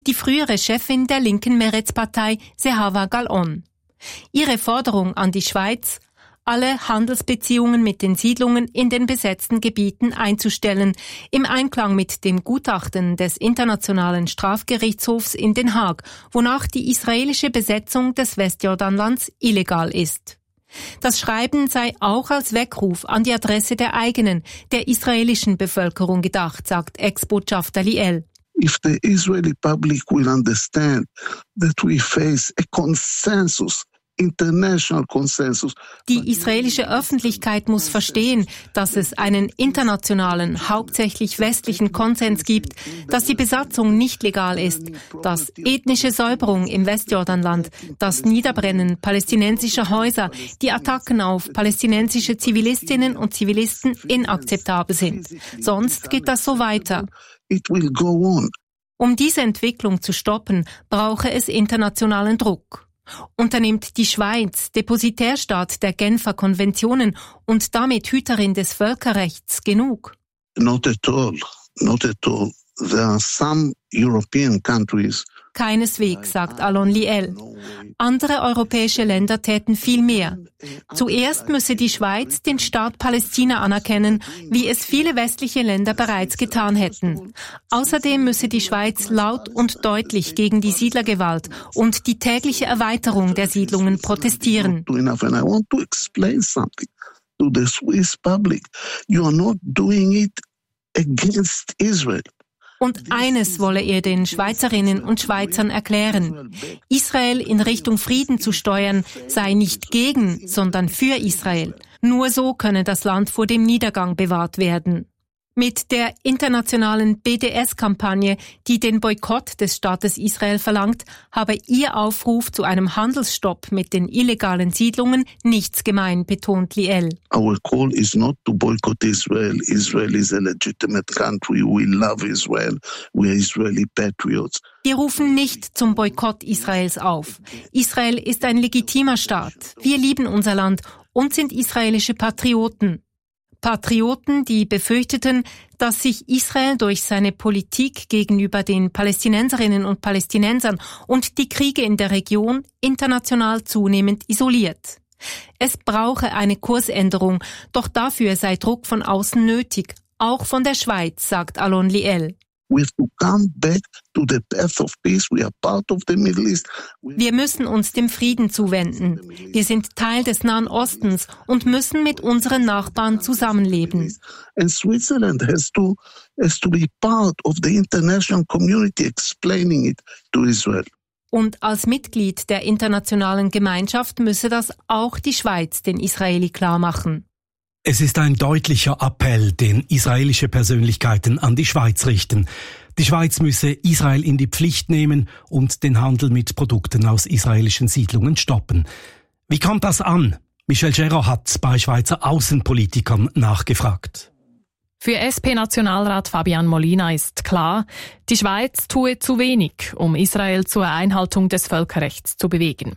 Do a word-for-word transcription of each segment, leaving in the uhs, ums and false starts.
die frühere Chefin der linken Meretz-Partei Zehava Gal'on. Ihre Forderung an die Schweiz, alle Handelsbeziehungen mit den Siedlungen in den besetzten Gebieten einzustellen, im Einklang mit dem Gutachten des Internationalen Strafgerichtshofs in Den Haag, wonach die israelische Besetzung des Westjordanlands illegal ist. Das Schreiben sei auch als Weckruf an die Adresse der eigenen, der israelischen Bevölkerung gedacht, sagt Ex-Botschafter Liel. If the Israeli public will understand that we face a consensus, international consensus. Die israelische Öffentlichkeit muss verstehen, dass es einen internationalen, hauptsächlich westlichen Konsens gibt, dass die Besatzung nicht legal ist, dass ethnische Säuberung im Westjordanland, das Niederbrennen palästinensischer Häuser, die Attacken auf palästinensische Zivilistinnen und Zivilisten inakzeptabel sind. Sonst geht das so weiter. It will go on. Um diese Entwicklung zu stoppen, brauche es internationalen Druck. Unternimmt die Schweiz, Depositärstaat der Genfer Konventionen und damit Hüterin des Völkerrechts, genug? Not at all. Not at all. There are some European countries. Keineswegs, sagt Alon Liel. Andere europäische Länder täten viel mehr. Zuerst müsse die Schweiz den Staat Palästina anerkennen, wie es viele westliche Länder bereits getan hätten. Außerdem müsse die Schweiz laut und deutlich gegen die Siedlergewalt und die tägliche Erweiterung der Siedlungen protestieren. Und eines wolle er den Schweizerinnen und Schweizern erklären. Israel in Richtung Frieden zu steuern, sei nicht gegen, sondern für Israel. Nur so könne das Land vor dem Niedergang bewahrt werden. Mit der internationalen B D S-Kampagne, die den Boykott des Staates Israel verlangt, habe ihr Aufruf zu einem Handelsstopp mit den illegalen Siedlungen nichts gemein, betont Liel. Our call is not to boycott Israel. Israel is a legitimate country. We love Israel. We are Israeli patriots. Wir rufen nicht zum Boykott Israels auf. Israel ist ein legitimer Staat. Wir lieben unser Land und sind israelische Patrioten. Patrioten, die befürchteten, dass sich Israel durch seine Politik gegenüber den Palästinenserinnen und Palästinensern und die Kriege in der Region international zunehmend isoliert. Es brauche eine Kursänderung, doch dafür sei Druck von außen nötig, auch von der Schweiz, sagt Alon Liel. We have to come back to the path of peace. We are part of the Middle East. Wir müssen uns dem Frieden zuwenden. Wir sind Teil des Nahen Ostens und müssen mit unseren Nachbarn zusammenleben. And Switzerland has to has to be part of the international community explaining it to Israel. Und als Mitglied der internationalen Gemeinschaft müsse das auch die Schweiz den Israeli klar machen. Es ist ein deutlicher Appell, den israelische Persönlichkeiten an die Schweiz richten. Die Schweiz müsse Israel in die Pflicht nehmen und den Handel mit Produkten aus israelischen Siedlungen stoppen. Wie kommt das an? Michel Gerard hat bei Schweizer Außenpolitikern nachgefragt. Für S P-Nationalrat Fabian Molina ist klar, die Schweiz tue zu wenig, um Israel zur Einhaltung des Völkerrechts zu bewegen.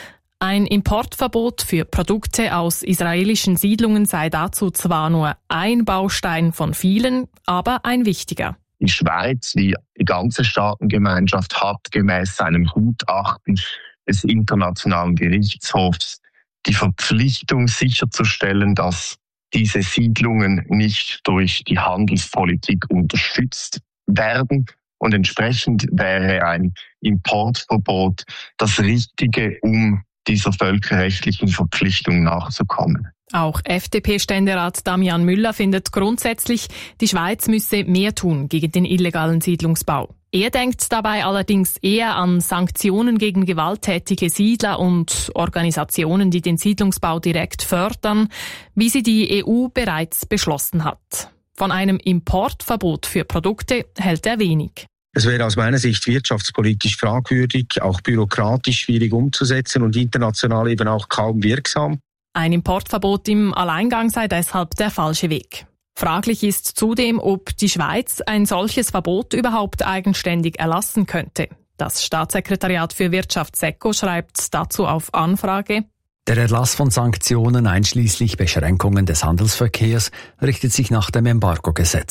Ein Importverbot für Produkte aus israelischen Siedlungen sei dazu zwar nur ein Baustein von vielen, aber ein wichtiger. Die Schweiz, wie die ganze Staatengemeinschaft, hat gemäß einem Gutachten des Internationalen Gerichtshofs die Verpflichtung sicherzustellen, dass diese Siedlungen nicht durch die Handelspolitik unterstützt werden. Und entsprechend wäre ein Importverbot das Richtige, um dieser völkerrechtlichen Verpflichtung nachzukommen. Auch F D P-Ständerat Damian Müller findet grundsätzlich, die Schweiz müsse mehr tun gegen den illegalen Siedlungsbau. Er denkt dabei allerdings eher an Sanktionen gegen gewalttätige Siedler und Organisationen, die den Siedlungsbau direkt fördern, wie sie die E U bereits beschlossen hat. Von einem Importverbot für Produkte hält er wenig. Es wäre aus meiner Sicht wirtschaftspolitisch fragwürdig, auch bürokratisch schwierig umzusetzen und international eben auch kaum wirksam. Ein Importverbot im Alleingang sei deshalb der falsche Weg. Fraglich ist zudem, ob die Schweiz ein solches Verbot überhaupt eigenständig erlassen könnte. Das Staatssekretariat für Wirtschaft SECO schreibt dazu auf Anfrage: Der Erlass von Sanktionen einschließlich Beschränkungen des Handelsverkehrs richtet sich nach dem Embargo-Gesetz.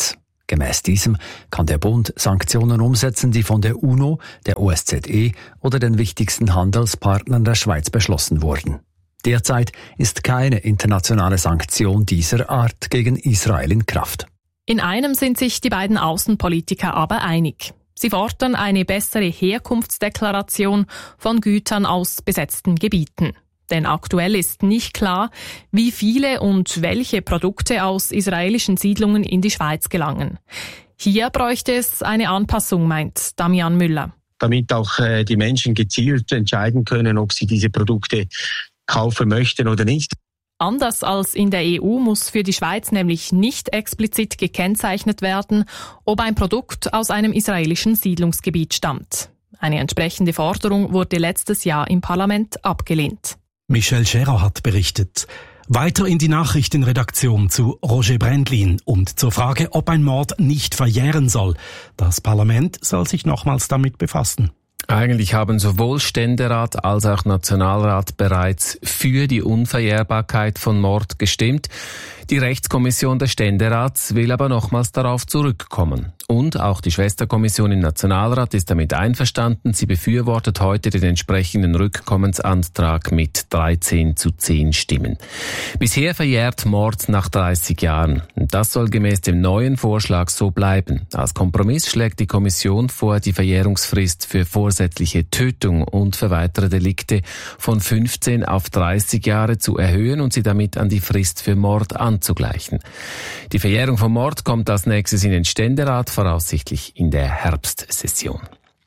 Gemäss diesem kann der Bund Sanktionen umsetzen, die von der UNO, der O S Z E oder den wichtigsten Handelspartnern der Schweiz beschlossen wurden. Derzeit ist keine internationale Sanktion dieser Art gegen Israel in Kraft. In einem sind sich die beiden Außenpolitiker aber einig. Sie fordern eine bessere Herkunftsdeklaration von Gütern aus besetzten Gebieten. Denn aktuell ist nicht klar, wie viele und welche Produkte aus israelischen Siedlungen in die Schweiz gelangen. Hier bräuchte es eine Anpassung, meint Damian Müller. Damit auch äh, die Menschen gezielt entscheiden können, ob sie diese Produkte kaufen möchten oder nicht. Anders als in der E U muss für die Schweiz nämlich nicht explizit gekennzeichnet werden, ob ein Produkt aus einem israelischen Siedlungsgebiet stammt. Eine entsprechende Forderung wurde letztes Jahr im Parlament abgelehnt. Michel Scherer hat berichtet. Weiter in die Nachrichtenredaktion zu Roger Brändlin und zur Frage, ob ein Mord nicht verjähren soll. Das Parlament soll sich nochmals damit befassen. Eigentlich haben sowohl Ständerat als auch Nationalrat bereits für die Unverjährbarkeit von Mord gestimmt. Die Rechtskommission des Ständerats will aber nochmals darauf zurückkommen. Und auch die Schwesterkommission im Nationalrat ist damit einverstanden. Sie befürwortet heute den entsprechenden Rückkommensantrag mit dreizehn zu zehn Stimmen. Bisher verjährt Mord nach dreißig Jahren. Und das soll gemäß dem neuen Vorschlag so bleiben. Als Kompromiss schlägt die Kommission vor, die Verjährungsfrist für vorsätzliche Tötung und für weitere Delikte von fünfzehn auf dreißig Jahre zu erhöhen und sie damit an die Frist für Mord anzugleichen. Die Verjährung von Mord kommt als nächstes in den Ständerat, voraussichtlich in der Herbstsession.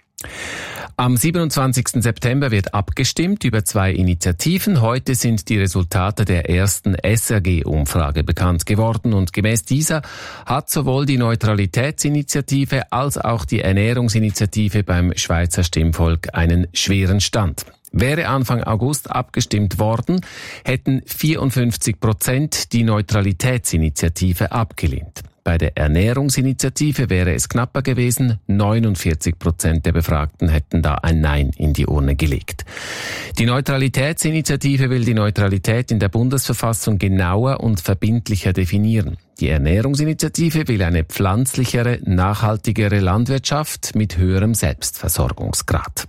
Am siebenundzwanzigsten September wird abgestimmt über zwei Initiativen. Heute sind die Resultate der ersten S R G-Umfrage bekannt geworden und gemäß dieser hat sowohl die Neutralitätsinitiative als auch die Ernährungsinitiative beim Schweizer Stimmvolk einen schweren Stand. Wäre Anfang August abgestimmt worden, hätten vierundfünfzig Prozent die Neutralitätsinitiative abgelehnt. Bei der Ernährungsinitiative wäre es knapper gewesen, neunundvierzig Prozent der Befragten hätten da ein Nein in die Urne gelegt. Die Neutralitätsinitiative will die Neutralität in der Bundesverfassung genauer und verbindlicher definieren. Die Ernährungsinitiative will eine pflanzlichere, nachhaltigere Landwirtschaft mit höherem Selbstversorgungsgrad.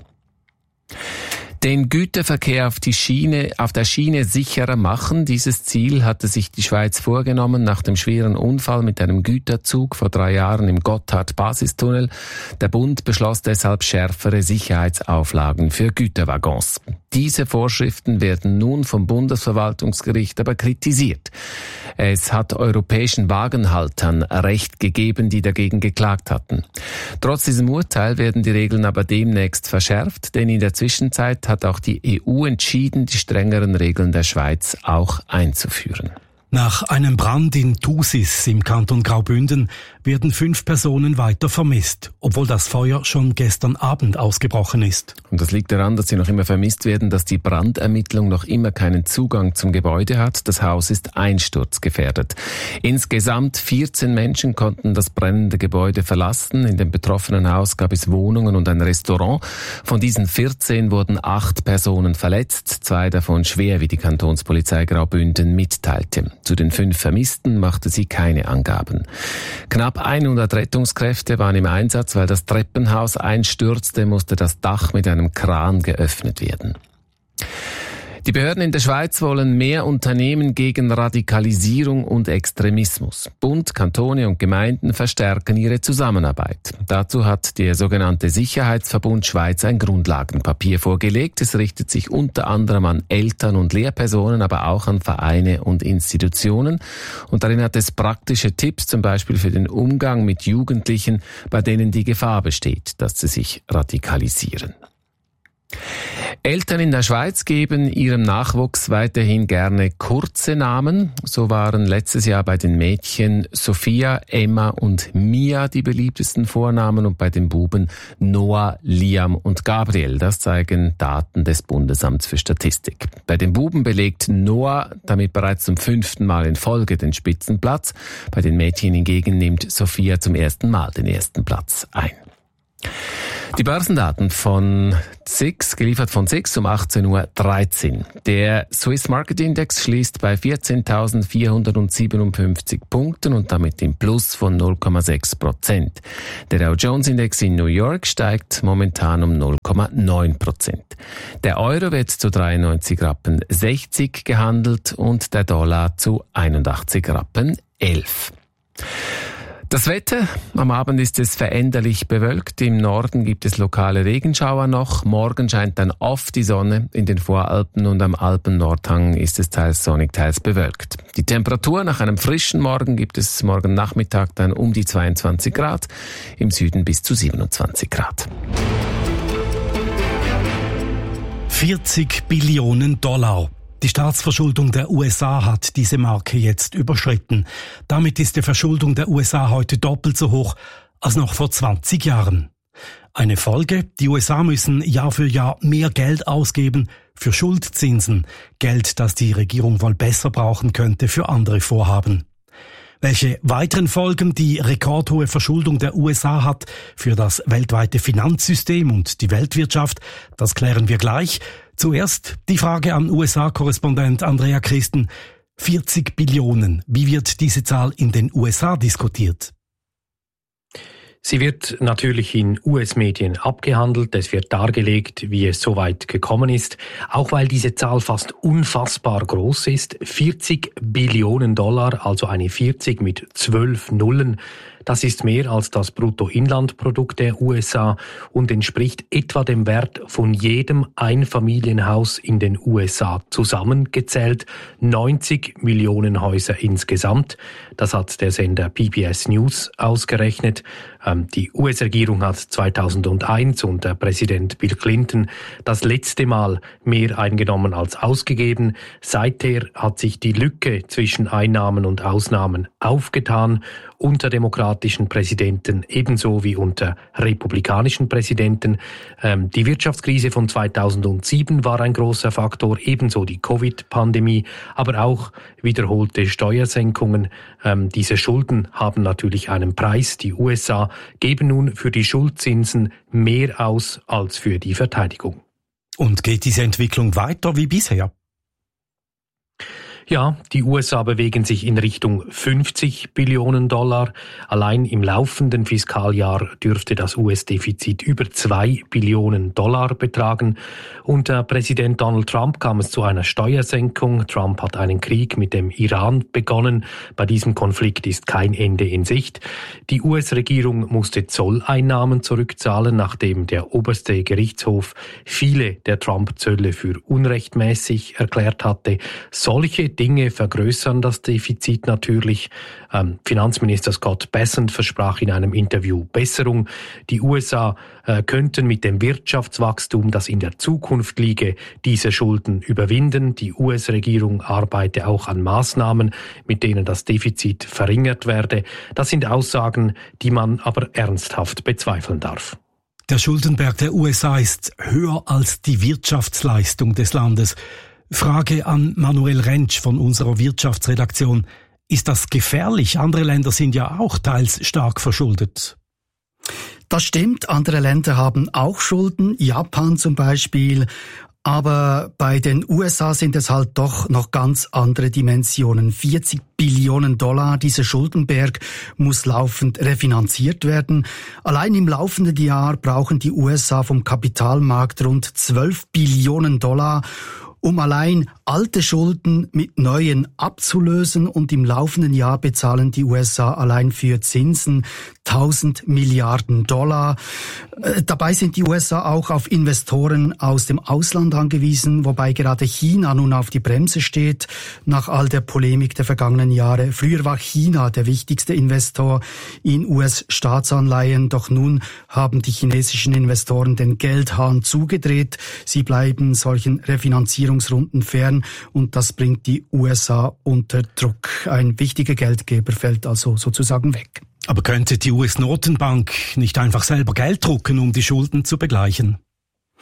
Den Güterverkehr auf die Schiene, auf der Schiene sicherer machen. Dieses Ziel hatte sich die Schweiz vorgenommen nach dem schweren Unfall mit einem Güterzug vor drei Jahren im Gotthard-Basistunnel. Der Bund beschloss deshalb schärfere Sicherheitsauflagen für Güterwaggons. Diese Vorschriften werden nun vom Bundesverwaltungsgericht aber kritisiert. Es hat europäischen Wagenhaltern Recht gegeben, die dagegen geklagt hatten. Trotz diesem Urteil werden die Regeln aber demnächst verschärft, denn in der Zwischenzeit hat auch die E U entschieden, die strengeren Regeln der Schweiz auch einzuführen. Nach einem Brand in Thusis im Kanton Graubünden werden fünf Personen weiter vermisst, obwohl das Feuer schon gestern Abend ausgebrochen ist. Und das liegt daran, dass sie noch immer vermisst werden, dass die Brandermittlung noch immer keinen Zugang zum Gebäude hat. Das Haus ist einsturzgefährdet. Insgesamt vierzehn Menschen konnten das brennende Gebäude verlassen. In dem betroffenen Haus gab es Wohnungen und ein Restaurant. Von diesen vierzehn wurden acht Personen verletzt, zwei davon schwer, wie die Kantonspolizei Graubünden mitteilte. Zu den fünf Vermissten machte sie keine Angaben. Knapp hundert Rettungskräfte waren im Einsatz, weil das Treppenhaus einstürzte, musste das Dach mit einem Kran geöffnet werden. Die Behörden in der Schweiz wollen mehr unternehmen gegen Radikalisierung und Extremismus. Bund, Kantone und Gemeinden verstärken ihre Zusammenarbeit. Dazu hat der sogenannte Sicherheitsverbund Schweiz ein Grundlagenpapier vorgelegt. Es richtet sich unter anderem an Eltern und Lehrpersonen, aber auch an Vereine und Institutionen. Und darin hat es praktische Tipps, zum Beispiel für den Umgang mit Jugendlichen, bei denen die Gefahr besteht, dass sie sich radikalisieren. Eltern in der Schweiz geben ihrem Nachwuchs weiterhin gerne kurze Namen. So waren letztes Jahr bei den Mädchen Sophia, Emma und Mia die beliebtesten Vornamen und bei den Buben Noah, Liam und Gabriel. Das zeigen Daten des Bundesamts für Statistik. Bei den Buben belegt Noah damit bereits zum fünften Mal in Folge den Spitzenplatz. Bei den Mädchen hingegen nimmt Sophia zum ersten Mal den ersten Platz ein. Die Börsendaten von S I X, geliefert von S I X um achtzehn Uhr dreizehn. Der Swiss Market Index schließt bei vierzehntausendvierhundertsiebenundfünfzig Punkten und damit im Plus von null Komma sechs Prozent. Der Dow Jones Index in New York steigt momentan um null Komma neun Prozent. Der Euro wird zu dreiundneunzig Rappen sechzig gehandelt und der Dollar zu einundachtzig Rappen elf. Das Wetter, am Abend ist es veränderlich bewölkt. Im Norden gibt es lokale Regenschauer noch. Morgen scheint dann oft die Sonne. In den Voralpen und am Alpen-Nordhang ist es teils sonnig, teils bewölkt. Die Temperatur nach einem frischen Morgen gibt es morgen Nachmittag dann um die zweiundzwanzig Grad, im Süden bis zu siebenundzwanzig Grad. vierzig Billionen Dollar. Die Staatsverschuldung der U S A hat diese Marke jetzt überschritten. Damit ist die Verschuldung der U S A heute doppelt so hoch als noch vor zwanzig Jahren. Eine Folge: Die U S A müssen Jahr für Jahr mehr Geld ausgeben für Schuldzinsen, Geld, das die Regierung wohl besser brauchen könnte für andere Vorhaben. Welche weiteren Folgen die rekordhohe Verschuldung der U S A hat für das weltweite Finanzsystem und die Weltwirtschaft, das klären wir gleich. Zuerst die Frage an U S A-Korrespondent Andrea Christen. vierzig Billionen. Wie wird diese Zahl in den U S A diskutiert? Sie wird natürlich in U S-Medien abgehandelt. Es wird dargelegt, wie es so weit gekommen ist. Auch weil diese Zahl fast unfassbar groß ist. vierzig Billionen Dollar, also eine vierzig mit zwölf Nullen. Das ist mehr als das Bruttoinlandprodukt der U S A und entspricht etwa dem Wert von jedem Einfamilienhaus in den U S A zusammengezählt. neunzig Millionen Häuser insgesamt. Das hat der Sender P B S News ausgerechnet. Die U S-Regierung hat zweitausendeins unter Präsident Bill Clinton das letzte Mal mehr eingenommen als ausgegeben. Seither hat sich die Lücke zwischen Einnahmen und Ausnahmen aufgetan. Unter demokratischen Präsidenten ebenso wie unter republikanischen Präsidenten. Ähm, die Wirtschaftskrise von zweitausendsieben war ein großer Faktor, ebenso die Covid-Pandemie, aber auch wiederholte Steuersenkungen. Ähm, diese Schulden haben natürlich einen Preis. Die U S A geben nun für die Schuldzinsen mehr aus als für die Verteidigung. Und geht diese Entwicklung weiter wie bisher? Ja, die U S A bewegen sich in Richtung fünfzig Billionen Dollar. Allein im laufenden Fiskaljahr dürfte das U S-Defizit über zwei Billionen Dollar betragen. Unter Präsident Donald Trump kam es zu einer Steuersenkung. Trump hat einen Krieg mit dem Iran begonnen. Bei diesem Konflikt ist kein Ende in Sicht. Die U S-Regierung musste Zolleinnahmen zurückzahlen, nachdem der oberste Gerichtshof viele der Trump-Zölle für unrechtmäßig erklärt hatte. Solche Dinge vergrößern das Defizit natürlich. Ähm, Finanzminister Scott Bessent versprach in einem Interview Besserung. Die U S A äh, könnten mit dem Wirtschaftswachstum, das in der Zukunft liege, diese Schulden überwinden. Die U S-Regierung arbeite auch an Maßnahmen, mit denen das Defizit verringert werde. Das sind Aussagen, die man aber ernsthaft bezweifeln darf. Der Schuldenberg der U S A ist höher als die Wirtschaftsleistung des Landes. Frage an Manuel Rentsch von unserer Wirtschaftsredaktion. Ist das gefährlich? Andere Länder sind ja auch teils stark verschuldet. Das stimmt. Andere Länder haben auch Schulden. Japan zum Beispiel. Aber bei den U S A sind es halt doch noch ganz andere Dimensionen. vierzig Billionen Dollar, dieser Schuldenberg muss laufend refinanziert werden. Allein im laufenden Jahr brauchen die U S A vom Kapitalmarkt rund zwölf Billionen Dollar, um allein alte Schulden mit neuen abzulösen, und im laufenden Jahr bezahlen die U S A allein für Zinsen tausend Milliarden Dollar. Äh, dabei sind die U S A auch auf Investoren aus dem Ausland angewiesen, wobei gerade China nun auf die Bremse steht, nach all der Polemik der vergangenen Jahre. Früher war China der wichtigste Investor in U S-Staatsanleihen, doch nun haben die chinesischen Investoren den Geldhahn zugedreht. Sie bleiben solchen Refinanzierungsrunden fern, und das bringt die U S A unter Druck. Ein wichtiger Geldgeber fällt also sozusagen weg. Aber könnte die U S-Notenbank nicht einfach selber Geld drucken, um die Schulden zu begleichen?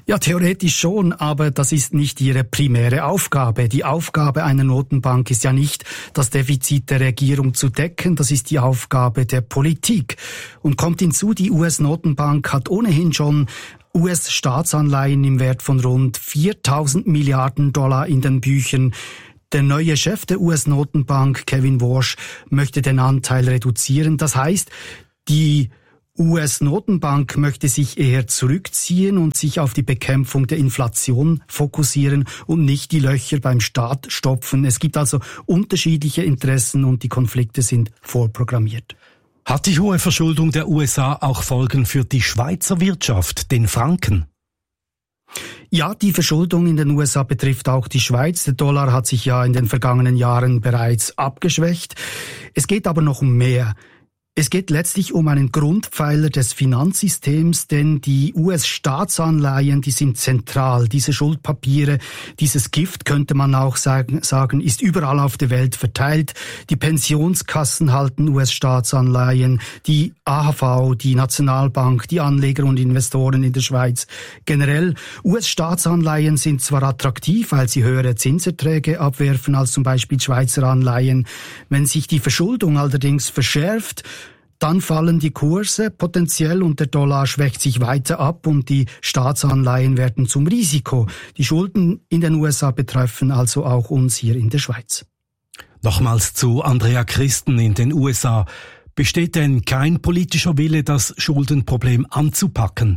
Ja, theoretisch schon, aber das ist nicht ihre primäre Aufgabe. Die Aufgabe einer Notenbank ist ja nicht, das Defizit der Regierung zu decken, das ist die Aufgabe der Politik. Und kommt hinzu, die U S-Notenbank hat ohnehin schon U S-Staatsanleihen im Wert von rund viertausend Milliarden Dollar in den Büchern. Der neue Chef der U S-Notenbank, Kevin Warsh, möchte den Anteil reduzieren. Das heißt, die U S-Notenbank möchte sich eher zurückziehen und sich auf die Bekämpfung der Inflation fokussieren und nicht die Löcher beim Staat stopfen. Es gibt also unterschiedliche Interessen und die Konflikte sind vorprogrammiert. Hat die hohe Verschuldung der U S A auch Folgen für die Schweizer Wirtschaft, den Franken? Ja, die Verschuldung in den U S A betrifft auch die Schweiz. Der Dollar hat sich ja in den vergangenen Jahren bereits abgeschwächt. Es geht aber noch um mehr. Es geht letztlich um einen Grundpfeiler des Finanzsystems, denn die U S-Staatsanleihen, die sind zentral. Diese Schuldpapiere, dieses Gift, könnte man auch sagen, sagen, ist überall auf der Welt verteilt. Die Pensionskassen halten U S-Staatsanleihen, die A H V, die Nationalbank, die Anleger und Investoren in der Schweiz. Generell, U S-Staatsanleihen sind zwar attraktiv, weil sie höhere Zinserträge abwerfen als zum Beispiel Schweizer Anleihen. Wenn sich die Verschuldung allerdings verschärft, dann fallen die Kurse potenziell und der Dollar schwächt sich weiter ab und die Staatsanleihen werden zum Risiko. Die Schulden in den U S A betreffen also auch uns hier in der Schweiz. Nochmals zu Andrea Christen in den U S A. Besteht denn kein politischer Wille, das Schuldenproblem anzupacken?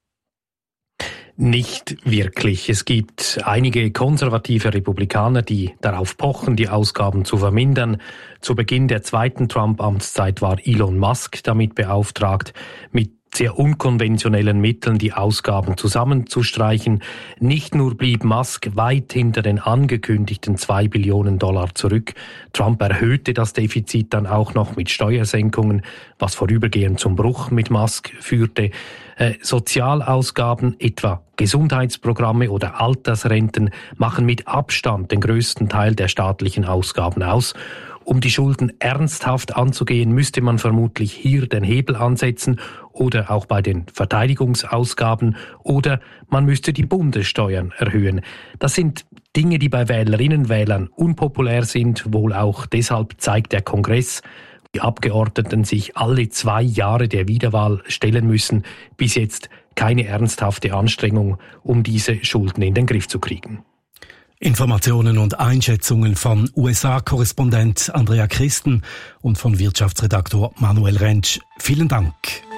Nicht wirklich. Es gibt einige konservative Republikaner, die darauf pochen, die Ausgaben zu vermindern. Zu Beginn der zweiten Trump-Amtszeit war Elon Musk damit beauftragt, mit sehr unkonventionellen Mitteln die Ausgaben zusammenzustreichen. Nicht nur blieb Musk weit hinter den angekündigten zwei Billionen Dollar zurück. Trump erhöhte das Defizit dann auch noch mit Steuersenkungen, was vorübergehend zum Bruch mit Musk führte. Äh, Sozialausgaben, etwa Gesundheitsprogramme oder Altersrenten, machen mit Abstand den größten Teil der staatlichen Ausgaben aus. Um die Schulden ernsthaft anzugehen, müsste man vermutlich hier den Hebel ansetzen oder auch bei den Verteidigungsausgaben oder man müsste die Bundessteuern erhöhen. Das sind Dinge, die bei Wählerinnen und Wählern unpopulär sind, wohl auch deshalb zeigt der Kongress, die Abgeordneten sich alle zwei Jahre der Wiederwahl stellen müssen, bis jetzt keine ernsthafte Anstrengung, um diese Schulden in den Griff zu kriegen. Informationen und Einschätzungen von U S A-Korrespondent Andrea Christen und von Wirtschaftsredaktor Manuel Rentsch. Vielen Dank.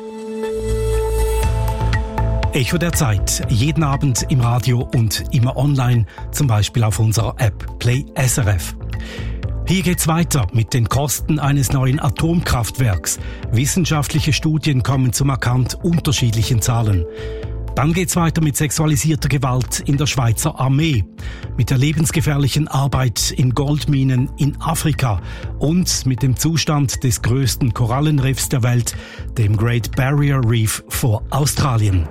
Echo der Zeit. Jeden Abend im Radio und immer online, zum Beispiel auf unserer App Play S R F. Hier geht's weiter mit den Kosten eines neuen Atomkraftwerks. Wissenschaftliche Studien kommen zu markant unterschiedlichen Zahlen. Dann geht's weiter mit sexualisierter Gewalt in der Schweizer Armee, mit der lebensgefährlichen Arbeit in Goldminen in Afrika und mit dem Zustand des größten Korallenriffs der Welt, dem Great Barrier Reef vor Australien.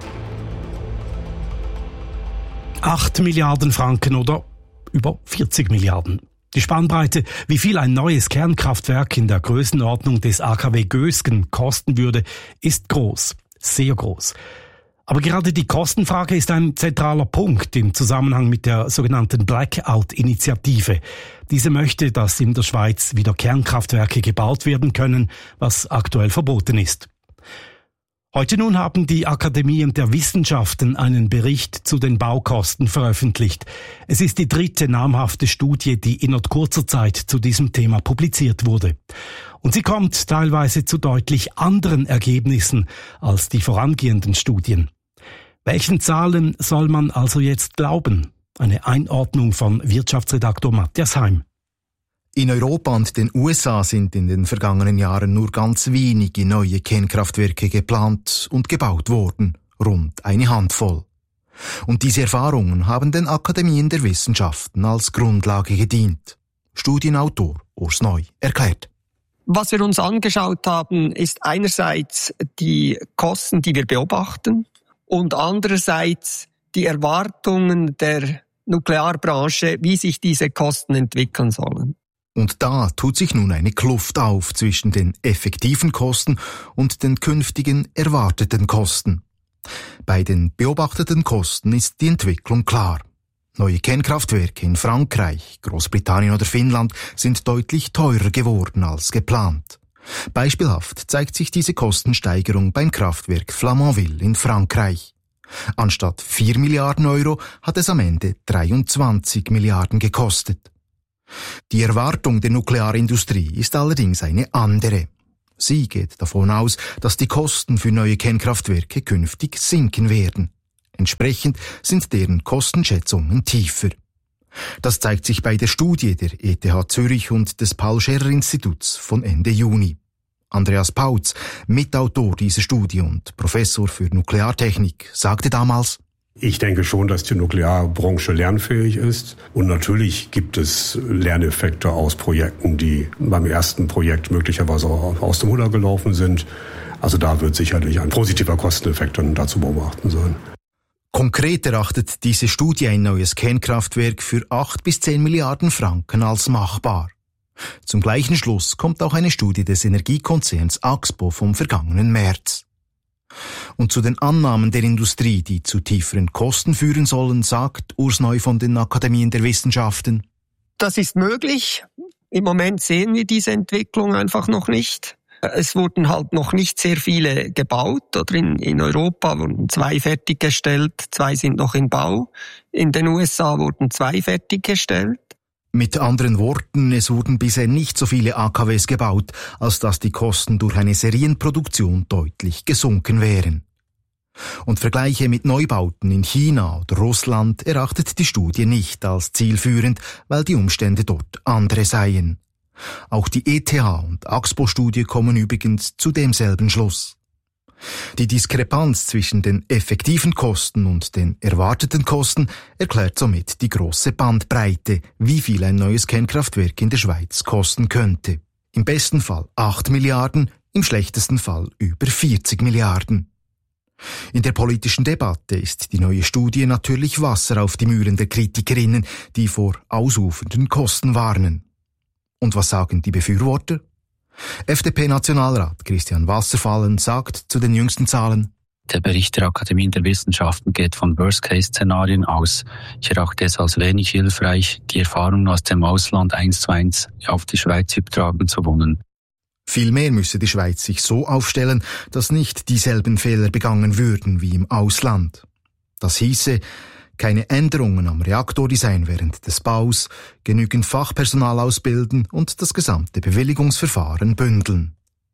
Acht Milliarden Franken oder über vierzig Milliarden. Die Spannbreite, wie viel ein neues Kernkraftwerk in der Größenordnung des A K W Gösgen kosten würde, ist groß, sehr groß. Aber gerade die Kostenfrage ist ein zentraler Punkt im Zusammenhang mit der sogenannten Blackout-Initiative. Diese möchte, dass in der Schweiz wieder Kernkraftwerke gebaut werden können, was aktuell verboten ist. Heute nun haben die Akademien der Wissenschaften einen Bericht zu den Baukosten veröffentlicht. Es ist die dritte namhafte Studie, die innerhalb kurzer Zeit zu diesem Thema publiziert wurde. Und sie kommt teilweise zu deutlich anderen Ergebnissen als die vorangehenden Studien. Welchen Zahlen soll man also jetzt glauben? Eine Einordnung von Wirtschaftsredaktor Matthias Heim. In Europa und den U S A sind in den vergangenen Jahren nur ganz wenige neue Kernkraftwerke geplant und gebaut worden, rund eine Handvoll. Und diese Erfahrungen haben den Akademien der Wissenschaften als Grundlage gedient. Studienautor Urs Neu erklärt. Was wir uns angeschaut haben, ist einerseits die Kosten, die wir beobachten, und andererseits die Erwartungen der Nuklearbranche, wie sich diese Kosten entwickeln sollen. Und da tut sich nun eine Kluft auf zwischen den effektiven Kosten und den künftigen erwarteten Kosten. Bei den beobachteten Kosten ist die Entwicklung klar. Neue Kernkraftwerke in Frankreich, Großbritannien oder Finnland sind deutlich teurer geworden als geplant. Beispielhaft zeigt sich diese Kostensteigerung beim Kraftwerk Flamanville in Frankreich. Anstatt vier Milliarden Euro hat es am Ende dreiundzwanzig Milliarden gekostet. Die Erwartung der Nuklearindustrie ist allerdings eine andere. Sie geht davon aus, dass die Kosten für neue Kernkraftwerke künftig sinken werden. Entsprechend sind deren Kostenschätzungen tiefer. Das zeigt sich bei der Studie der E T H Zürich und des Paul-Scherrer-Instituts von Ende Juni. Andreas Pautz, Mitautor dieser Studie und Professor für Nukleartechnik, sagte damals: Ich denke schon, dass die Nuklearbranche lernfähig ist. Und natürlich gibt es Lerneffekte aus Projekten, die beim ersten Projekt möglicherweise aus dem Ruder gelaufen sind. Also da wird sicherlich ein positiver Kosteneffekt dann dazu beobachten sein. Konkret erachtet diese Studie ein neues Kernkraftwerk für acht bis zehn Milliarden Franken als machbar. Zum gleichen Schluss kommt auch eine Studie des Energiekonzerns Axpo vom vergangenen März. Und zu den Annahmen der Industrie, die zu tieferen Kosten führen sollen, sagt Urs Neu von den Akademien der Wissenschaften: Das ist möglich. Im Moment sehen wir diese Entwicklung einfach noch nicht. Es wurden halt noch nicht sehr viele gebaut, oder in, in Europa wurden zwei fertiggestellt, zwei sind noch in Bau. In den U S A wurden zwei fertiggestellt. Mit anderen Worten, es wurden bisher nicht so viele A K Ws gebaut, als dass die Kosten durch eine Serienproduktion deutlich gesunken wären. Und Vergleiche mit Neubauten in China oder Russland erachtet die Studie nicht als zielführend, weil die Umstände dort andere seien. Auch die E T H und Axpo-Studie kommen übrigens zu demselben Schluss. Die Diskrepanz zwischen den effektiven Kosten und den erwarteten Kosten erklärt somit die große Bandbreite, wie viel ein neues Kernkraftwerk in der Schweiz kosten könnte. Im besten Fall acht Milliarden, im schlechtesten Fall über vierzig Milliarden. In der politischen Debatte ist die neue Studie natürlich Wasser auf die Mühlen der Kritikerinnen, die vor ausufernden Kosten warnen. Und was sagen die Befürworter? F D P-Nationalrat Christian Wasserfallen sagt zu den jüngsten Zahlen: Der Bericht der Akademien der Wissenschaften geht von Worst-Case-Szenarien aus. Ich erachte es als wenig hilfreich, die Erfahrungen aus dem Ausland eins zu eins auf die Schweiz übertragen zu wollen. Vielmehr müsse die Schweiz sich so aufstellen, dass nicht dieselben Fehler begangen würden wie im Ausland. Das hieße, keine Änderungen am Reaktordesign während des Baus, genügend Fachpersonal ausbilden und das gesamte Bewilligungsverfahren bündeln.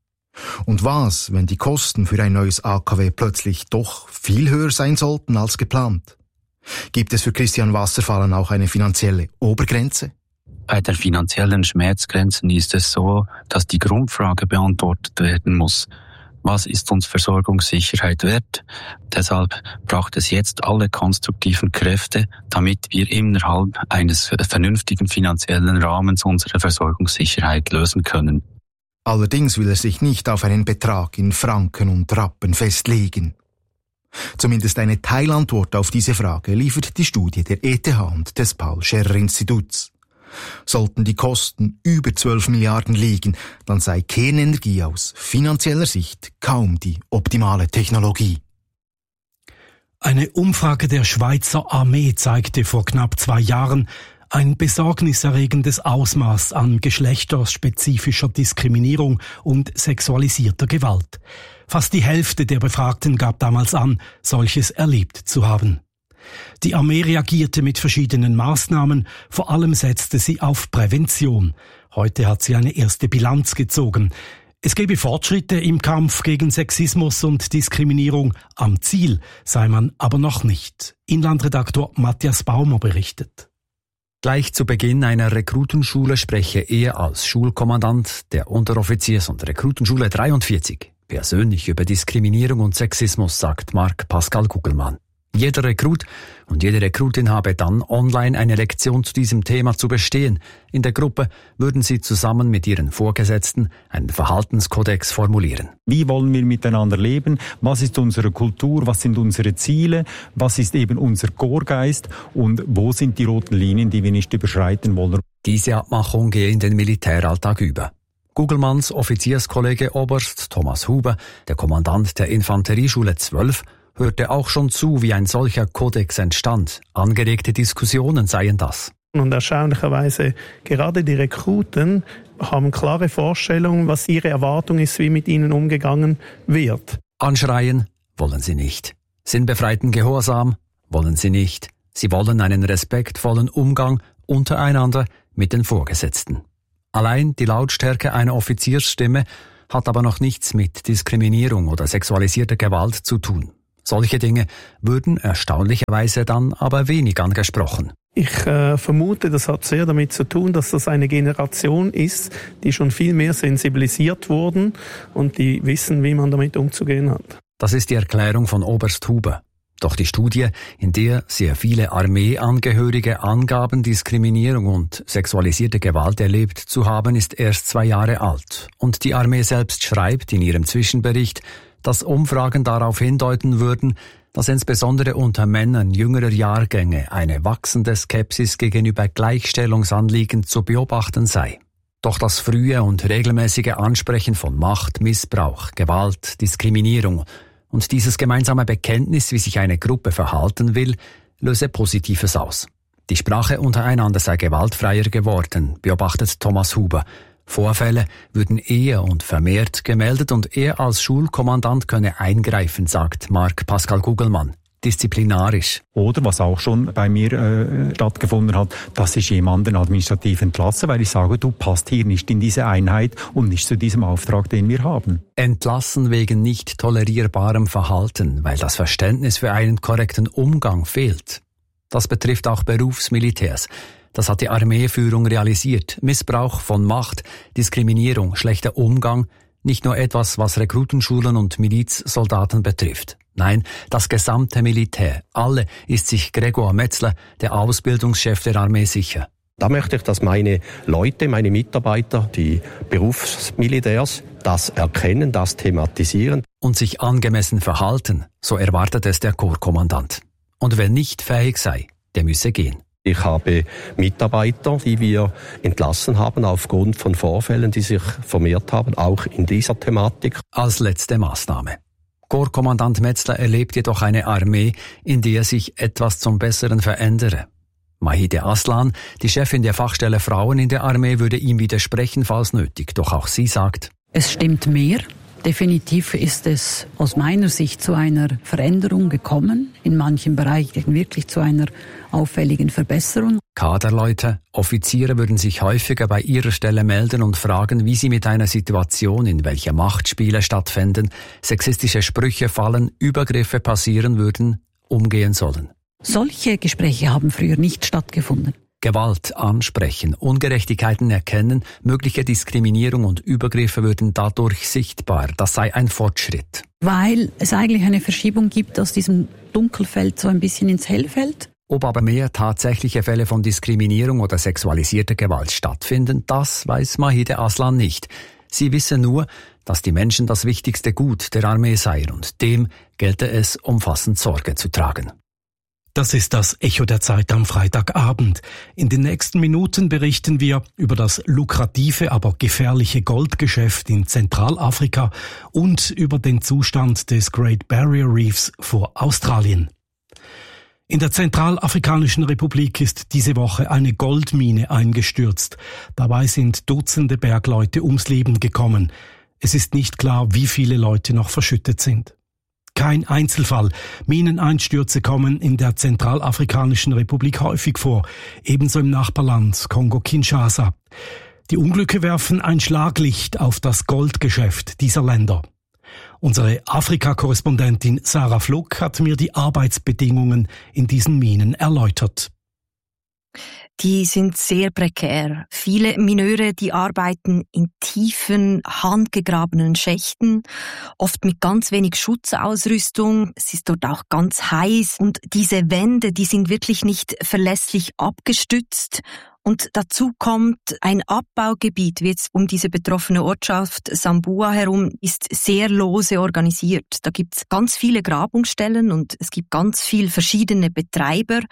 Und was, wenn die Kosten für ein neues A K W plötzlich doch viel höher sein sollten als geplant? Gibt es für Christian Wasserfallen auch eine finanzielle Obergrenze? Bei der finanziellen Schmerzgrenzen ist es so, dass die Grundfrage beantwortet werden muss: Was ist uns Versorgungssicherheit wert? Deshalb braucht es jetzt alle konstruktiven Kräfte, damit wir innerhalb eines vernünftigen finanziellen Rahmens unsere Versorgungssicherheit lösen können. Allerdings will er sich nicht auf einen Betrag in Franken und Rappen festlegen. Zumindest eine Teilantwort auf diese Frage liefert die Studie der E T H und des Paul-Scherrer-Instituts. Sollten die Kosten über zwölf Milliarden liegen, dann sei Kernenergie aus finanzieller Sicht kaum die optimale Technologie. Eine Umfrage der Schweizer Armee zeigte vor knapp zwei Jahren ein besorgniserregendes Ausmaß an geschlechterspezifischer Diskriminierung und sexualisierter Gewalt. Fast die Hälfte der Befragten gab damals an, solches erlebt zu haben. Die Armee reagierte mit verschiedenen Maßnahmen, vor allem setzte sie auf Prävention. Heute hat sie eine erste Bilanz gezogen. Es gebe Fortschritte im Kampf gegen Sexismus und Diskriminierung, am Ziel sei man aber noch nicht. Inlandredaktor Matthias Baumer berichtet. Gleich zu Beginn einer Rekrutenschule spreche er als Schulkommandant der Unteroffiziers- und Rekrutenschule dreiundvierzig persönlich über Diskriminierung und Sexismus, sagt Marc Pascal Gugelmann. Jeder Rekrut und jede Rekrutin habe dann online eine Lektion zu diesem Thema zu bestehen. In der Gruppe würden sie zusammen mit ihren Vorgesetzten einen Verhaltenskodex formulieren. Wie wollen wir miteinander leben? Was ist unsere Kultur? Was sind unsere Ziele? Was ist eben unser Chorgeist? Und wo sind die roten Linien, die wir nicht überschreiten wollen? Diese Abmachung gehe in den Militäralltag über. Gugelmanns Offizierskollege Oberst Thomas Huber, der Kommandant der Infanterieschule zwölf, hörte auch schon zu, wie ein solcher Kodex entstand. Angeregte Diskussionen seien das. Und erstaunlicherweise gerade die Rekruten haben klare Vorstellungen, was ihre Erwartung ist, wie mit ihnen umgegangen wird. Anschreien wollen sie nicht. Sinnbefreiten Gehorsam wollen sie nicht. Sie wollen einen respektvollen Umgang untereinander mit den Vorgesetzten. Allein die Lautstärke einer Offiziersstimme hat aber noch nichts mit Diskriminierung oder sexualisierter Gewalt zu tun. Solche Dinge würden erstaunlicherweise dann aber wenig angesprochen. Ich äh, vermute, das hat sehr damit zu tun, dass das eine Generation ist, die schon viel mehr sensibilisiert wurden und die wissen, wie man damit umzugehen hat. Das ist die Erklärung von Oberst Huber. Doch die Studie, in der sehr viele Armeeangehörige angaben, Diskriminierung und sexualisierte Gewalt erlebt zu haben, ist erst zwei Jahre alt. Und die Armee selbst schreibt in ihrem Zwischenbericht, dass Umfragen darauf hindeuten würden, dass insbesondere unter Männern jüngerer Jahrgänge eine wachsende Skepsis gegenüber Gleichstellungsanliegen zu beobachten sei. Doch das frühe und regelmäßige Ansprechen von Macht, Missbrauch, Gewalt, Diskriminierung und dieses gemeinsame Bekenntnis, wie sich eine Gruppe verhalten will, löse Positives aus. Die Sprache untereinander sei gewaltfreier geworden, beobachtet Thomas Huber. Vorfälle würden eher und vermehrt gemeldet und er als Schulkommandant könne eingreifen, sagt Marc Pascal Gugelmann. Disziplinarisch. Oder was auch schon bei mir äh, stattgefunden hat, dass ich jemanden administrativ entlasse, weil ich sage, du passt hier nicht in diese Einheit und nicht zu diesem Auftrag, den wir haben. Entlassen wegen nicht tolerierbarem Verhalten, weil das Verständnis für einen korrekten Umgang fehlt. Das betrifft auch Berufsmilitärs. Das hat die Armeeführung realisiert. Missbrauch von Macht, Diskriminierung, schlechter Umgang, nicht nur etwas, was Rekrutenschulen und Milizsoldaten betrifft. Nein, das gesamte Militär. Alle ist sich Gregor Metzler, der Ausbildungschef der Armee, sicher. Da möchte ich, dass meine Leute, meine Mitarbeiter, die Berufsmilitärs, das erkennen, das thematisieren. Und sich angemessen verhalten, so erwartet es der Korpskommandant. Und wer nicht fähig sei, der müsse gehen. Ich habe Mitarbeiter, die wir entlassen haben aufgrund von Vorfällen, die sich vermehrt haben, auch in dieser Thematik. Als letzte Maßnahme. Korpskommandant Metzler erlebt jedoch eine Armee, in der sich etwas zum Besseren verändere. Mahide Aslan, die Chefin der Fachstelle Frauen in der Armee, würde ihm widersprechen, falls nötig. Doch auch sie sagt: Es stimmt mehr. Definitiv ist es aus meiner Sicht zu einer Veränderung gekommen, in manchen Bereichen wirklich zu einer auffälligen Verbesserung. Kaderleute, Offiziere würden sich häufiger bei ihrer Stelle melden und fragen, wie sie mit einer Situation, in welcher Machtspiele stattfinden, sexistische Sprüche fallen, Übergriffe passieren würden, umgehen sollen. Solche Gespräche haben früher nicht stattgefunden. Gewalt ansprechen, Ungerechtigkeiten erkennen, mögliche Diskriminierung und Übergriffe würden dadurch sichtbar. Das sei ein Fortschritt. Weil es eigentlich eine Verschiebung gibt aus diesem Dunkelfeld so ein bisschen ins Hellfeld. Ob aber mehr tatsächliche Fälle von Diskriminierung oder sexualisierter Gewalt stattfinden, das weiß Mahide Aslan nicht. Sie wisse nur, dass die Menschen das wichtigste Gut der Armee seien und dem gelte es, umfassend Sorge zu tragen. Das ist das Echo der Zeit am Freitagabend. In den nächsten Minuten berichten wir über das lukrative, aber gefährliche Goldgeschäft in Zentralafrika und über den Zustand des Great Barrier Reefs vor Australien. In der Zentralafrikanischen Republik ist diese Woche eine Goldmine eingestürzt. Dabei sind Dutzende Bergleute ums Leben gekommen. Es ist nicht klar, wie viele Leute noch verschüttet sind. Kein Einzelfall. Mineneinstürze kommen in der Zentralafrikanischen Republik häufig vor, ebenso im Nachbarland Kongo-Kinshasa. Die Unglücke werfen ein Schlaglicht auf das Goldgeschäft dieser Länder. Unsere Afrika-Korrespondentin Sarah Fluck hat mir die Arbeitsbedingungen in diesen Minen erläutert. Die sind sehr prekär. Viele Mineure, die arbeiten in tiefen, handgegrabenen Schächten, oft mit ganz wenig Schutzausrüstung. Es ist dort auch ganz heiß und diese Wände, die sind wirklich nicht verlässlich abgestützt. Und dazu kommt ein Abbaugebiet, wie jetzt um diese betroffene Ortschaft Sambua herum, ist sehr lose organisiert. Da gibt es ganz viele Grabungsstellen und es gibt ganz viele verschiedene Betreiber.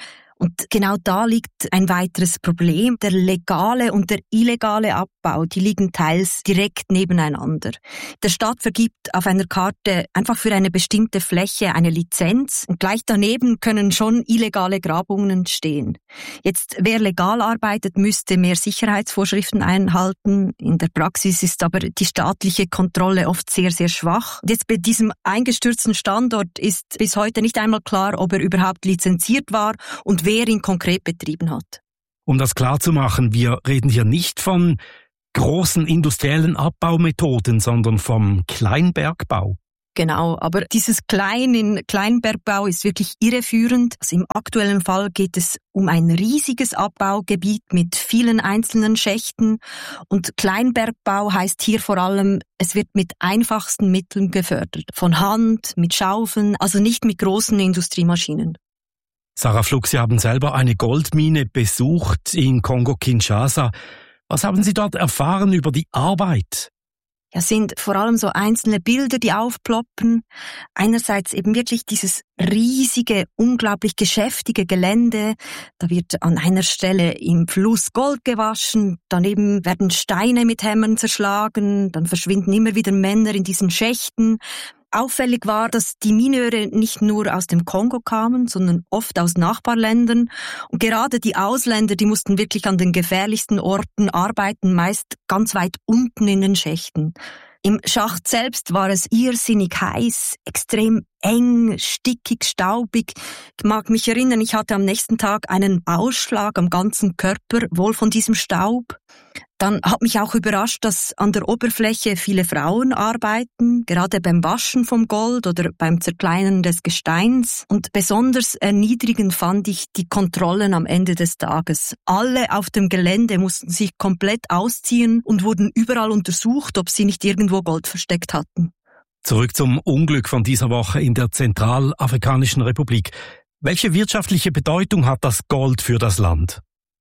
Und genau da liegt ein weiteres Problem. Der legale und der illegale Abbau, die liegen teils direkt nebeneinander. Der Staat vergibt auf einer Karte einfach für eine bestimmte Fläche eine Lizenz und gleich daneben können schon illegale Grabungen stehen. Jetzt, wer legal arbeitet, müsste mehr Sicherheitsvorschriften einhalten. In der Praxis ist aber die staatliche Kontrolle oft sehr, sehr schwach. Jetzt bei diesem eingestürzten Standort ist bis heute nicht einmal klar, ob er überhaupt lizenziert war und wer ihn konkret betrieben hat. Um das klarzumachen, wir reden hier nicht von großen industriellen Abbaumethoden, sondern vom Kleinbergbau. Genau, aber dieses Klein in Kleinbergbau ist wirklich irreführend. Also im aktuellen Fall geht es um ein riesiges Abbaugebiet mit vielen einzelnen Schächten. Und Kleinbergbau heißt hier vor allem, es wird mit einfachsten Mitteln gefördert. Von Hand, mit Schaufeln, also nicht mit großen Industriemaschinen. Sarah Fluck, Sie haben selber eine Goldmine besucht in Kongo-Kinshasa. Was haben Sie dort erfahren über die Arbeit? Ja, sind vor allem so einzelne Bilder, die aufploppen. Einerseits eben wirklich dieses riesige, unglaublich geschäftige Gelände. Da wird an einer Stelle im Fluss Gold gewaschen. Daneben werden Steine mit Hämmern zerschlagen. Dann verschwinden immer wieder Männer in diesen Schächten. Auffällig war, dass die Mineure nicht nur aus dem Kongo kamen, sondern oft aus Nachbarländern. Und gerade die Ausländer, die mussten wirklich an den gefährlichsten Orten arbeiten, meist ganz weit unten in den Schächten. Im Schacht selbst war es irrsinnig heiß, extrem eng, stickig, staubig. Ich mag mich erinnern, ich hatte am nächsten Tag einen Ausschlag am ganzen Körper, wohl von diesem Staub. Dann hat mich auch überrascht, dass an der Oberfläche viele Frauen arbeiten, gerade beim Waschen vom Gold oder beim Zerkleinern des Gesteins. Und besonders erniedrigend fand ich die Kontrollen am Ende des Tages. Alle auf dem Gelände mussten sich komplett ausziehen und wurden überall untersucht, ob sie nicht irgendwo Gold versteckt hatten. Zurück zum Unglück von dieser Woche in der Zentralafrikanischen Republik. Welche wirtschaftliche Bedeutung hat das Gold für das Land?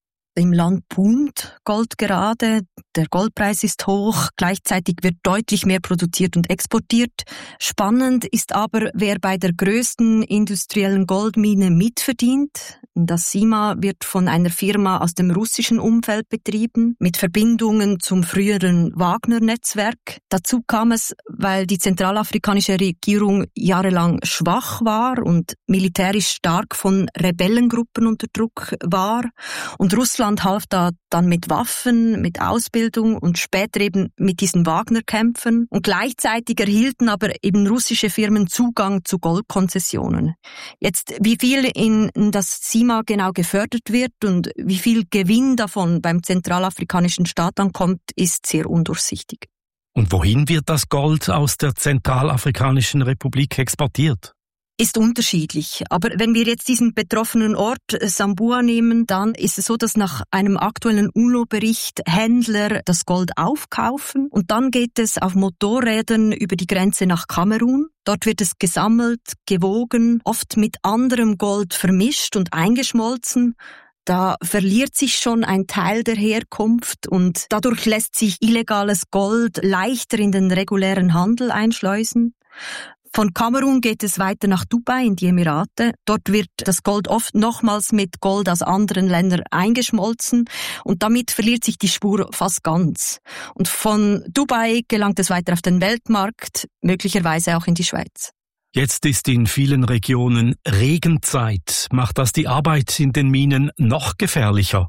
Im Land boomt Gold gerade, der Goldpreis ist hoch, gleichzeitig wird deutlich mehr produziert und exportiert. Spannend ist aber, wer bei der größten industriellen Goldmine mitverdient. Das Sima wird von einer Firma aus dem russischen Umfeld betrieben, mit Verbindungen zum früheren Wagner-Netzwerk. Dazu kam es, weil die zentralafrikanische Regierung jahrelang schwach war und militärisch stark von Rebellengruppen unter Druck war. Und Russland half da dann mit Waffen, mit Ausbildung und später eben mit diesen Wagner-Kämpfern. Und gleichzeitig erhielten aber eben russische Firmen Zugang zu Goldkonzessionen. Jetzt, wie viel in das Sima genau gefördert wird und wie viel Gewinn davon beim zentralafrikanischen Staat ankommt, ist sehr undurchsichtig. Und wohin wird das Gold aus der Zentralafrikanischen Republik exportiert? Ist unterschiedlich. Aber wenn wir jetzt diesen betroffenen Ort Sambua nehmen, dann ist es so, dass nach einem aktuellen U N O-Bericht Händler das Gold aufkaufen und dann geht es auf Motorrädern über die Grenze nach Kamerun. Dort wird es gesammelt, gewogen, oft mit anderem Gold vermischt und eingeschmolzen. Da verliert sich schon ein Teil der Herkunft und dadurch lässt sich illegales Gold leichter in den regulären Handel einschleusen. Von Kamerun geht es weiter nach Dubai in die Emirate. Dort wird das Gold oft nochmals mit Gold aus anderen Ländern eingeschmolzen und damit verliert sich die Spur fast ganz. Und von Dubai gelangt es weiter auf den Weltmarkt, möglicherweise auch in die Schweiz. Jetzt ist in vielen Regionen Regenzeit. Macht das die Arbeit in den Minen noch gefährlicher?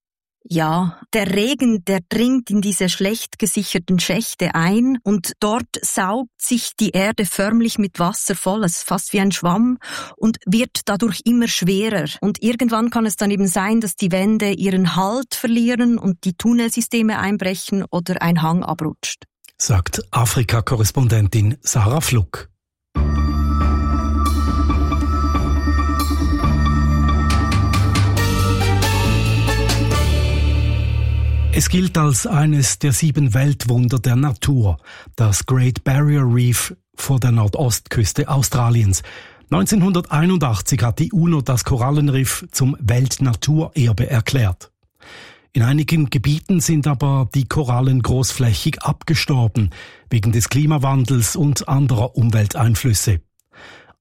Ja, der Regen, der dringt in diese schlecht gesicherten Schächte ein und dort saugt sich die Erde förmlich mit Wasser voll, es ist fast wie ein Schwamm und wird dadurch immer schwerer. Und irgendwann kann es dann eben sein, dass die Wände ihren Halt verlieren und die Tunnelsysteme einbrechen oder ein Hang abrutscht. Sagt Afrika-Korrespondentin Sarah Fluck. Es gilt als eines der sieben Weltwunder der Natur, das Great Barrier Reef vor der Nordostküste Australiens. neunzehnhunderteinundachtzig hat die U N O das Korallenriff zum Weltnaturerbe erklärt. In einigen Gebieten sind aber die Korallen großflächig abgestorben, wegen des Klimawandels und anderer Umwelteinflüsse.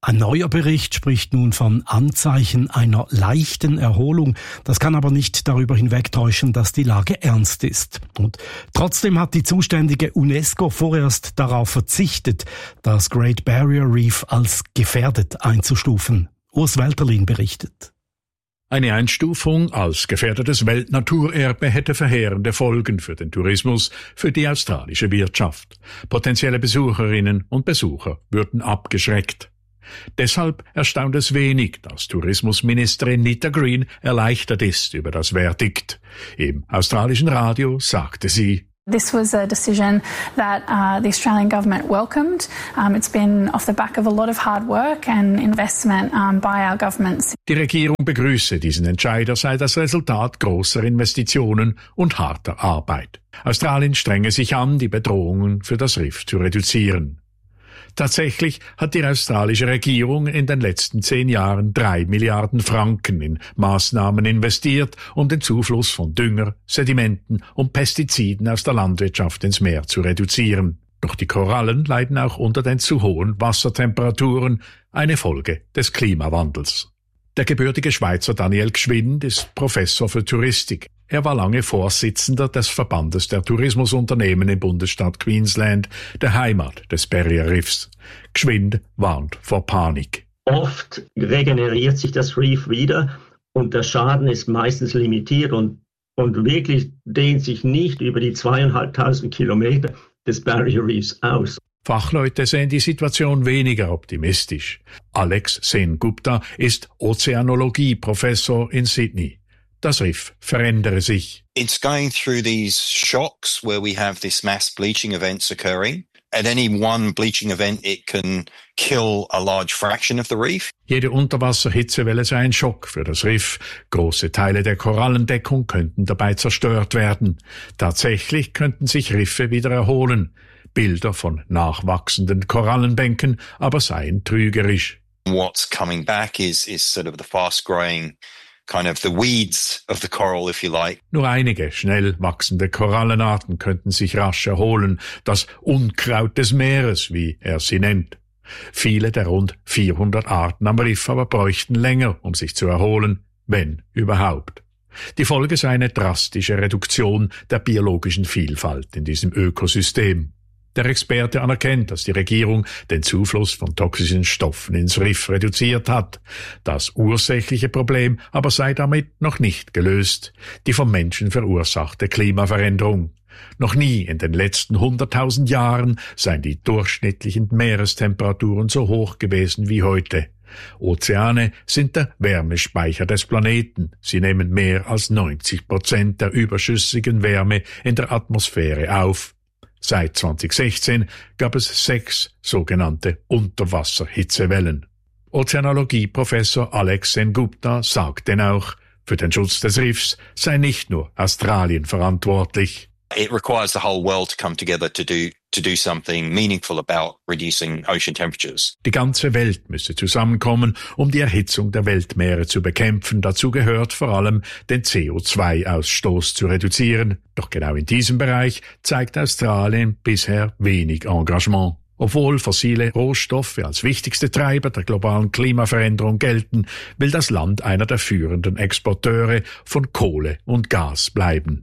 Ein neuer Bericht spricht nun von Anzeichen einer leichten Erholung. Das kann aber nicht darüber hinwegtäuschen, dass die Lage ernst ist. Und trotzdem hat die zuständige UNESCO vorerst darauf verzichtet, das Great Barrier Reef als gefährdet einzustufen. Urs Welterlin berichtet. Eine Einstufung als gefährdetes Weltnaturerbe hätte verheerende Folgen für den Tourismus, für die australische Wirtschaft. Potenzielle Besucherinnen und Besucher würden abgeschreckt. Deshalb erstaunt es wenig, dass Tourismusministerin Nita Green erleichtert ist über das Verdikt. Im australischen Radio sagte sie: This was a decision that uh, the Australian government welcomed. Um, it's been off the back of a lot of hard work and investment um, by our governments. Die Regierung begrüße diesen Entscheid, er sei das Resultat großer Investitionen und harter Arbeit. Australien strenge sich an, die Bedrohungen für das Riff zu reduzieren. Tatsächlich hat die australische Regierung in den letzten zehn Jahren drei Milliarden Franken in Maßnahmen investiert, um den Zufluss von Dünger, Sedimenten und Pestiziden aus der Landwirtschaft ins Meer zu reduzieren. Doch die Korallen leiden auch unter den zu hohen Wassertemperaturen, eine Folge des Klimawandels. Der gebürtige Schweizer Daniel Gschwind ist Professor für Touristik. Er war lange Vorsitzender des Verbandes der Tourismusunternehmen im Bundesstaat Queensland, der Heimat des Barrier Reefs. Gschwind warnt vor Panik. Oft regeneriert sich das Reef wieder und der Schaden ist meistens limitiert und, und wirklich dehnt sich nicht über die zweieinhalbtausend Kilometer des Barrier Reefs aus. Fachleute sehen die Situation weniger optimistisch. Alex Sen-Gupta ist Ozeanologie-Professor in Sydney. Das Riff verändere sich. It's going through these shocks where we have this mass bleaching events occurring. At any one bleaching event, it can kill a large fraction of the reef. Jede Unterwasserhitzewelle sei ein Schock für das Riff. Große Teile der Korallendeckung könnten dabei zerstört werden. Tatsächlich könnten sich Riffe wieder erholen. Bilder von nachwachsenden Korallenbänken aber seien trügerisch. What's coming back is, is sort of the fast-growing kind of the weeds of the coral, if you like. Nur einige schnell wachsende Korallenarten könnten sich rasch erholen, das Unkraut des Meeres, wie er sie nennt. Viele der rund vierhundert Arten am Riff aber bräuchten länger, um sich zu erholen, wenn überhaupt. Die Folge sei eine drastische Reduktion der biologischen Vielfalt in diesem Ökosystem. Der Experte anerkennt, dass die Regierung den Zufluss von toxischen Stoffen ins Riff reduziert hat. Das ursächliche Problem aber sei damit noch nicht gelöst: die vom Menschen verursachte Klimaveränderung. Noch nie in den letzten hunderttausend Jahren seien die durchschnittlichen Meerestemperaturen so hoch gewesen wie heute. Ozeane sind der Wärmespeicher des Planeten. Sie nehmen mehr als neunzig Prozent der überschüssigen Wärme in der Atmosphäre auf. Seit zweitausendsechzehn gab es sechs sogenannte Unterwasserhitzewellen. Ozeanologie-Professor Alex Sen-Gupta sagt denn auch, für den Schutz des Riffs sei nicht nur Australien verantwortlich. It requires the whole world to come together to do to do something meaningful about reducing ocean temperatures. Die ganze Welt müsse zusammenkommen, um die Erhitzung der Weltmeere zu bekämpfen. Dazu gehört vor allem, den C O zwei Ausstoß zu reduzieren. Doch genau in diesem Bereich zeigt Australien bisher wenig Engagement. Obwohl fossile Rohstoffe als wichtigste Treiber der globalen Klimaveränderung gelten, will das Land einer der führenden Exporteure von Kohle und Gas bleiben.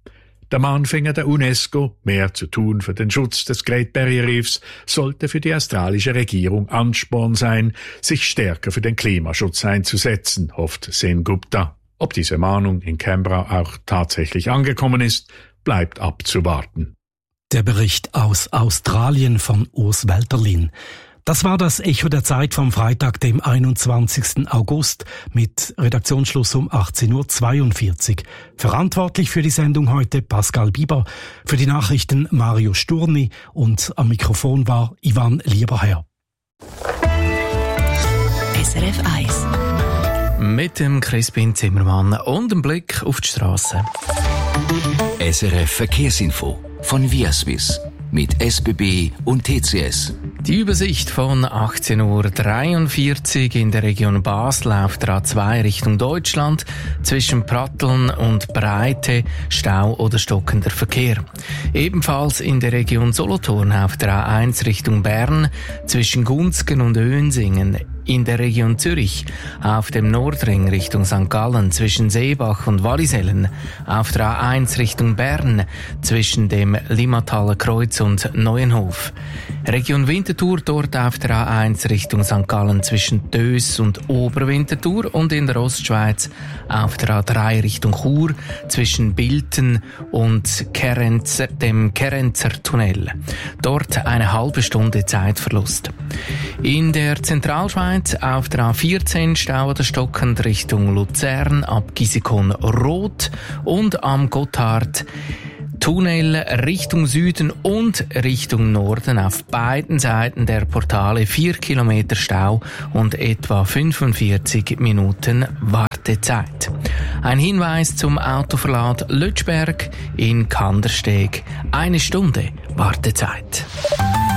Der Mahnfinger der UNESCO, mehr zu tun für den Schutz des Great Barrier Reefs, sollte für die australische Regierung Ansporn sein, sich stärker für den Klimaschutz einzusetzen, hofft Sen-Gupta. Ob diese Mahnung in Canberra auch tatsächlich angekommen ist, bleibt abzuwarten. Der Bericht aus Australien von Urs Welterlin. Das war das Echo der Zeit vom Freitag, dem einundzwanzigsten August, mit Redaktionsschluss um achtzehn Uhr zweiundvierzig. Verantwortlich für die Sendung heute Pascal Bieber, für die Nachrichten Mario Sturni und am Mikrofon war Ivan Lieberherr. S R F eins. Mit dem Crispin Zimmermann und einem Blick auf die Straße. S R F Verkehrsinfo von Viaswiss. mit S B B und T C S. Die Übersicht von achtzehn Uhr dreiundvierzig in der Region Basel auf der A zwei Richtung Deutschland. Zwischen Pratteln und Breite Stau oder stockender Verkehr. Ebenfalls in der Region Solothurn auf der A eins Richtung Bern. Zwischen Gunzgen und Önsingen. In der Region Zürich auf dem Nordring Richtung Sankt Gallen zwischen Seebach und Wallisellen, auf der A eins Richtung Bern zwischen dem Limmataler Kreuz und Neuenhof. Region Winterthur dort auf der A eins Richtung Sankt Gallen zwischen Dös und Oberwinterthur und in der Ostschweiz auf der A drei Richtung Chur zwischen Bilten und Kerenzer, dem Kerenzer Tunnel. Dort eine halbe Stunde Zeitverlust. In der Zentralschweiz auf der A vierzehn Stau oder stockend Richtung Luzern ab Gisikon-Roth und am Gotthard Tunnel Richtung Süden und Richtung Norden auf beiden Seiten der Portale vier Kilometer Stau und etwa fünfundvierzig Minuten Wartezeit. Ein Hinweis zum Autoverlad Lötschberg in Kandersteg. Eine Stunde Wartezeit.